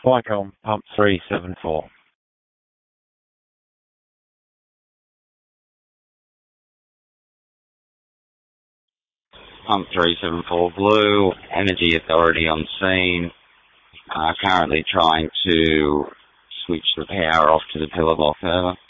Vicom, pump 374. Pump 374 Blue, Energy Authority on scene. Currently trying to switch the power off to the Pillabong server.